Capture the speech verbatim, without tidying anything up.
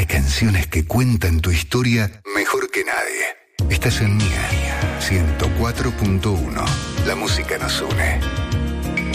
canciones que cuentan tu historia mejor que nadie. Estás en Mía ciento cuatro punto uno. La música nos une.